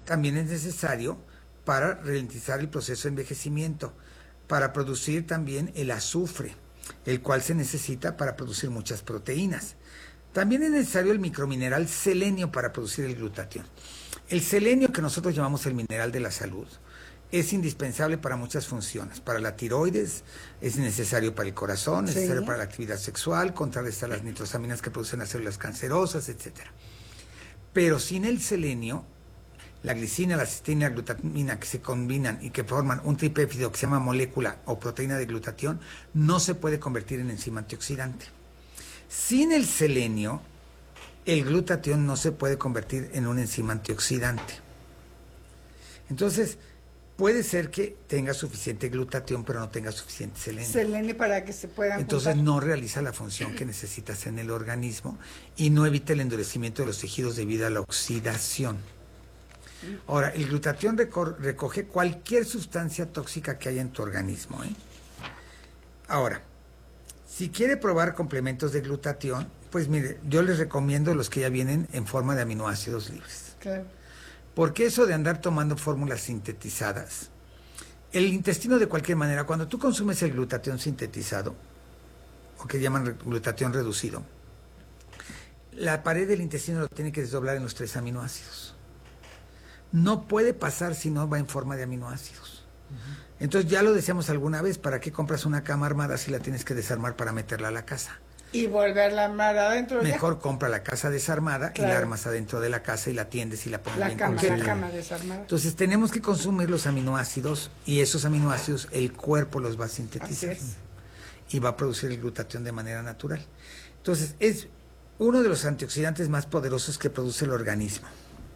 también es necesario para ralentizar el proceso de envejecimiento, para producir también el azufre, el cual se necesita para producir muchas proteínas. También es necesario el micromineral selenio para producir el glutatión. El selenio, que nosotros llamamos el mineral de la salud, es indispensable para muchas funciones. Para la tiroides, es necesario para el corazón, es necesario para la actividad sexual, contrarrestar las nitrosaminas que producen las células cancerosas, etc. Pero sin el selenio, la glicina, la cisteína y la glutamina, que se combinan y que forman un tripéptido que se llama molécula o proteína de glutatión, no se puede convertir en enzima antioxidante. Sin el selenio, el glutatión no se puede convertir en una enzima antioxidante. Entonces, puede ser que tenga suficiente glutatión, pero no tenga suficiente selenio. Selenio para que se puedan Entonces juntar. no realiza la función que necesitas en el organismo y no evita el endurecimiento de los tejidos debido a la oxidación. Ahora, el glutatión recoge cualquier sustancia tóxica que haya en tu organismo, ¿eh? Ahora, si quiere probar complementos de glutatión, pues mire, yo les recomiendo los que ya vienen en forma de aminoácidos libres. Claro. Porque eso de andar tomando fórmulas sintetizadas, el intestino de cualquier manera, cuando tú consumes el glutatión sintetizado, o que llaman glutatión reducido, la pared del intestino lo tiene que desdoblar en los 3 aminoácidos. No puede pasar si no va en forma de aminoácidos. Entonces ya lo decíamos alguna vez, ¿para qué compras una cama armada si la tienes que desarmar para meterla a la casa? Y volverla a armar adentro. Mejor compra la casa desarmada, claro, y la armas adentro de la casa y la tiendes y la pones bien la congelada. cama desarmada. Entonces tenemos que consumir los aminoácidos y esos aminoácidos el cuerpo los va a sintetizar y va a producir el glutatión de manera natural. Entonces es uno de los antioxidantes más poderosos que produce el organismo.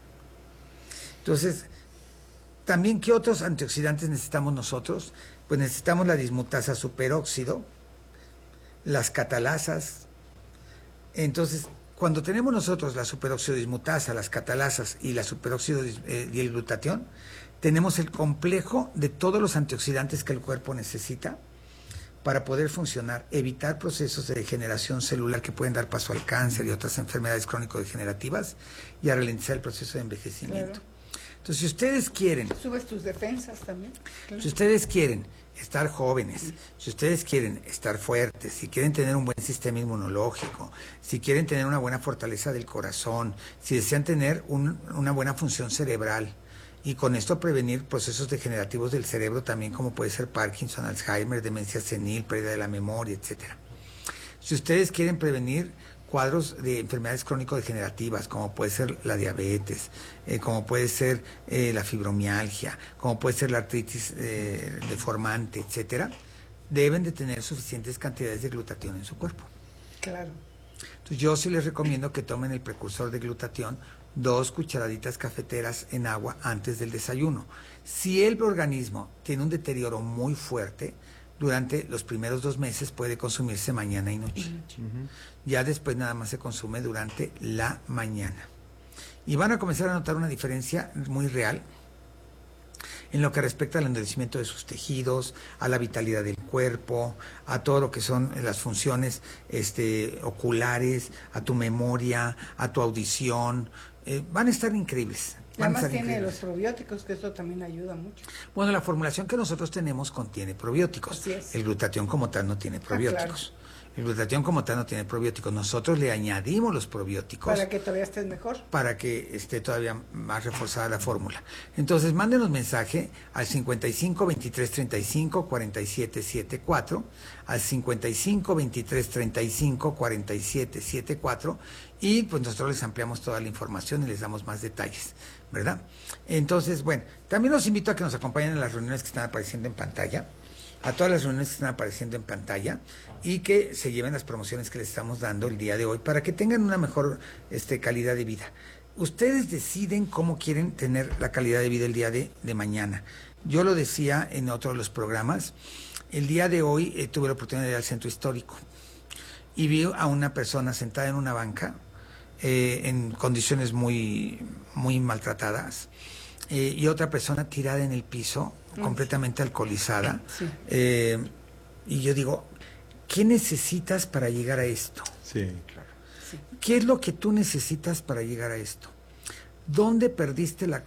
Entonces, también, ¿qué otros antioxidantes necesitamos nosotros? Pues necesitamos la dismutasa superóxido, las catalasas. Entonces, cuando tenemos nosotros la superóxido dismutasa, las catalasas y la superóxido y el glutatión, tenemos el complejo de todos los antioxidantes que el cuerpo necesita para poder funcionar, evitar procesos de degeneración celular que pueden dar paso al cáncer y otras enfermedades crónico-degenerativas y a ralentizar el proceso de envejecimiento. Claro. Entonces, si ustedes quieren... Subes tus defensas también. Claro. Si ustedes quieren estar jóvenes, si ustedes quieren estar fuertes, si quieren tener un buen sistema inmunológico, si quieren tener una buena fortaleza del corazón, si desean tener una buena función cerebral y con esto prevenir procesos degenerativos del cerebro también, como puede ser Parkinson, Alzheimer, demencia senil, pérdida de la memoria, etcétera. Si ustedes quieren prevenir cuadros de enfermedades crónico-degenerativas, como puede ser la diabetes, como puede ser la fibromialgia, como puede ser la artritis deformante, etcétera, deben de tener suficientes cantidades de glutatión en su cuerpo. Claro. Entonces yo sí les recomiendo que tomen el precursor de glutatión, 2 cucharaditas cafeteras en agua antes del desayuno. Si el organismo tiene un deterioro muy fuerte, durante los primeros 2 meses puede consumirse mañana y noche. Ya después nada más se consume durante la mañana. Y van a comenzar a notar una diferencia muy real en lo que respecta al endurecimiento de sus tejidos, a la vitalidad del cuerpo, a todo lo que son las funciones oculares, a tu memoria, a tu audición. Van a estar increíbles. Además tiene los probióticos, que eso también ayuda mucho. Bueno, la formulación que nosotros tenemos contiene probióticos. Así es. El glutatión como tal no tiene probióticos. Claro. El glutatión como tal no tiene probióticos. Nosotros le añadimos los probióticos. Para que todavía estés mejor. Para que esté todavía más reforzada la fórmula. Entonces, mándenos mensaje al 55 23 35 47 74, al 55 23 35 47 74, y pues nosotros les ampliamos toda la información y les damos más detalles, ¿verdad? Entonces, bueno, también los invito a que nos acompañen en las reuniones que están apareciendo en pantalla, a todas las reuniones que están apareciendo en pantalla, y que se lleven las promociones que les estamos dando el día de hoy para que tengan una mejor calidad de vida. Ustedes deciden cómo quieren tener la calidad de vida el día de mañana. Yo lo decía en otro de los programas, el día de hoy tuve la oportunidad de ir al centro histórico y vi a una persona sentada en una banca en condiciones muy, muy maltratadas, y otra persona tirada en el piso, completamente alcoholizada. Sí. Y yo digo, ¿qué necesitas para llegar a esto? Sí, claro. ¿Qué es lo que tú necesitas para llegar a esto? ¿Dónde perdiste la